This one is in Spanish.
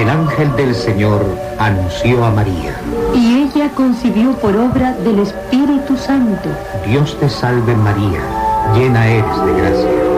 el ángel del Señor anunció a María. Y ella concibió por obra del Espíritu Santo. Dios te salve María, llena eres de gracia.